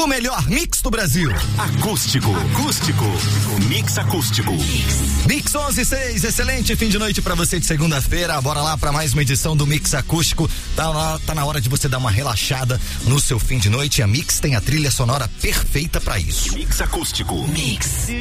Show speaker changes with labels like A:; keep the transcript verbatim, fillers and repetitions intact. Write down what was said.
A: do melhor mix do Brasil.
B: Acústico, acústico, mix acústico.
A: Mix onze e seis, excelente fim de noite pra você de segunda-feira. Bora lá pra mais uma edição do Mix Acústico. Tá na, tá na hora de você dar uma relaxada no seu fim de noite. A Mix tem a trilha sonora perfeita pra isso.
B: Mix acústico.
A: Mix.